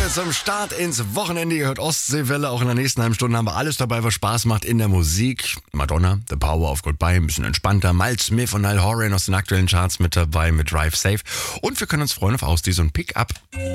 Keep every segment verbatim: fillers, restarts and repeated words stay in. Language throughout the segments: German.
Stunde zum Start ins Wochenende. Ihr hört Ostseewelle. Auch in der nächsten halben Stunde haben wir alles dabei, was Spaß macht in der Musik. Madonna, The Power of Goodbye, ein bisschen entspannter. Miles Smith und Niall Horan aus den aktuellen Charts mit dabei mit Drive Safe. Und wir können uns freuen auf Ausdies und Pick-up.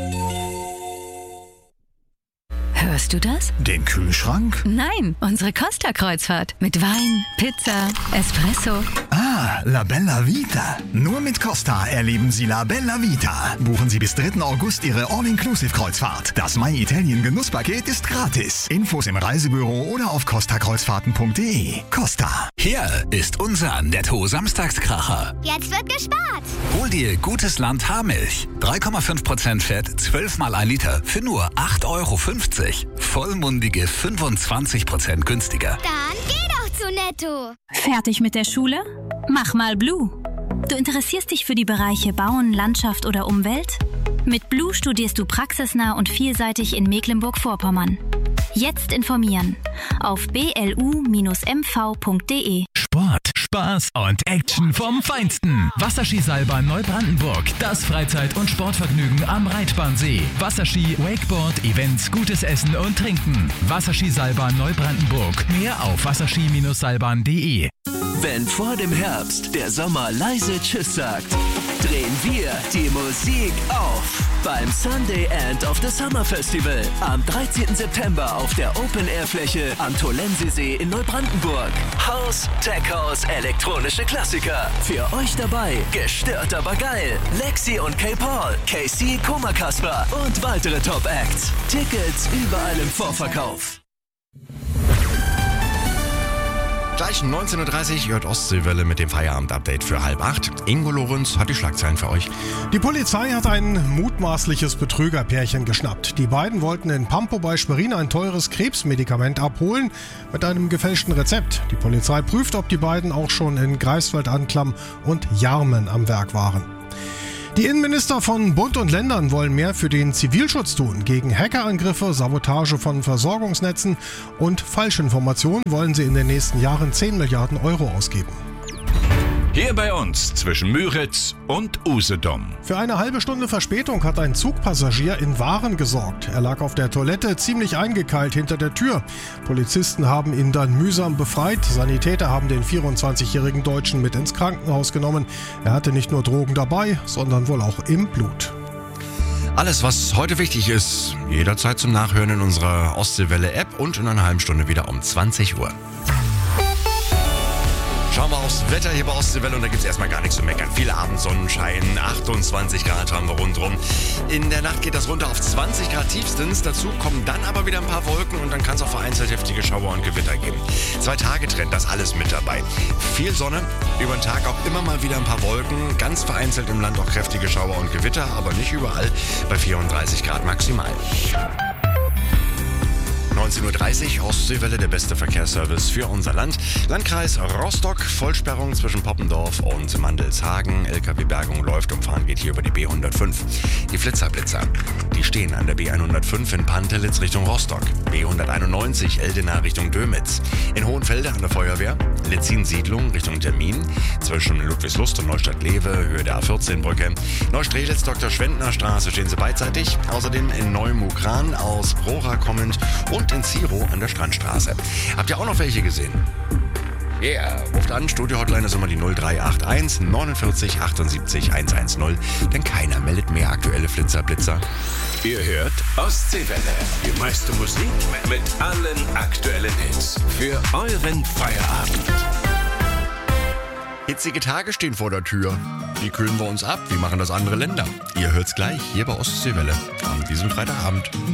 Hörst du das? Den Kühlschrank? Nein, unsere Costa-Kreuzfahrt. Mit Wein, Pizza, Espresso. Ah, La Bella Vita. Nur mit Costa erleben Sie La Bella Vita. Buchen Sie bis dritten August Ihre All-Inclusive-Kreuzfahrt. Das My Italien Genusspaket ist gratis. Infos im Reisebüro oder auf costa kreuzfahrten punkt de. Costa. Hier ist unser Netto-Samstagskracher. Jetzt wird gespart. Hol dir gutes Land Haarmilch. drei Komma fünf Prozent Fett, zwölf mal ein Liter für nur acht Euro fünfzig. Vollmundige fünfundzwanzig Prozent günstiger. Dann geh doch zu Netto. Fertig mit der Schule? Mach mal Blue. Du interessierst dich für die Bereiche Bauen, Landschaft oder Umwelt? Mit Blue studierst du praxisnah und vielseitig in Mecklenburg-Vorpommern. Jetzt informieren auf b l u Bindestrich m v punkt de. Sport, Spaß und Action vom Feinsten. Wasserskiseilbahn Neubrandenburg. Das Freizeit- und Sportvergnügen am Reitbahnsee. Wasserski, Wakeboard, Events, gutes Essen und Trinken. Wasserskiseilbahn Neubrandenburg. Mehr auf wasserski seilbahn punkt de. Wenn vor dem Herbst der Sommer leise Tschüss sagt, drehen wir die Musik auf beim Sunday End of the Summer Festival am dreizehnten September auf der Open-Air-Fläche am Tolensesee in Neubrandenburg. House, Tech House, elektronische Klassiker. Für euch dabei, gestört aber geil. Lexi und K-Paul, K C, Koma Kasper und weitere Top-Acts. Tickets überall im Vorverkauf. Gleich neunzehn Uhr dreißig hört Ostseewelle mit dem Feierabend-Update für halb acht. Ingo Lorenz hat die Schlagzeilen für euch. Die Polizei hat ein mutmaßliches Betrügerpärchen geschnappt. Die beiden wollten in Pampo bei Schwerin ein teures Krebsmedikament abholen mit einem gefälschten Rezept. Die Polizei prüft, ob die beiden auch schon in Greifswald, Anklam und Jarmen am Werk waren. Die Innenminister von Bund und Ländern wollen mehr für den Zivilschutz tun. Gegen Hackerangriffe, Sabotage von Versorgungsnetzen und Falschinformationen wollen sie in den nächsten Jahren zehn Milliarden Euro ausgeben. Hier bei uns zwischen Müritz und Usedom. Für eine halbe Stunde Verspätung hat ein Zugpassagier in Waren gesorgt. Er lag auf der Toilette ziemlich eingekeilt hinter der Tür. Polizisten haben ihn dann mühsam befreit. Sanitäter haben den vierundzwanzigjährigen Deutschen mit ins Krankenhaus genommen. Er hatte nicht nur Drogen dabei, sondern wohl auch im Blut. Alles, was heute wichtig ist, jederzeit zum Nachhören in unserer Ostseewelle-App und in einer halben Stunde wieder um zwanzig Uhr. Schauen wir aufs Wetter hier bei Ostseewelle und da gibt es erstmal gar nichts zu meckern. Viel Abendsonnenschein, achtundzwanzig Grad haben wir rundherum. In der Nacht geht das runter auf zwanzig Grad tiefstens. Dazu kommen dann aber wieder ein paar Wolken und dann kann es auch vereinzelt heftige Schauer und Gewitter geben. Zwei Tage Trend, das alles mit dabei. Viel Sonne, über den Tag auch immer mal wieder ein paar Wolken. Ganz vereinzelt im Land auch kräftige Schauer und Gewitter, aber nicht überall bei vierunddreißig Grad maximal. neunzehn Uhr dreißig, Ostseewelle, der beste Verkehrsservice für unser Land. Landkreis Rostock, Vollsperrung zwischen Poppendorf und Mandelshagen. L K W-Bergung läuft, umfahren geht hier über die B hundertfünf. Die Flitzerblitzer, die stehen an der B hundertfünf in Pantelitz Richtung Rostock. B hunderteinundneunzig, Eldena Richtung Dömitz. In Hohenfelde an der Feuerwehr. Litzin-Siedlung Richtung Termin. Zwischen Ludwigslust und Neustadt-Lewe, Höhe der A vierzehn-Brücke. Neustrelitz, Doktor Schwendner Straße stehen sie beidseitig. Außerdem in Neumukran aus Prora kommend und in Ziro an der Strandstraße. Habt ihr auch noch welche gesehen? Ja, yeah. Ruft an, Studio-Hotline ist immer die null drei acht eins neunundvierzig achtundsiebzig hundertzehn, denn keiner meldet mehr aktuelle Flitzer-Blitzer. Ihr hört Ostseewelle, die meiste Musik mit allen aktuellen Hits für euren Feierabend. Hitzige Tage stehen vor der Tür. Wie kühlen wir uns ab? Wie machen das andere Länder? Ihr hört's gleich hier bei Ostseewelle an diesem Freitagabend.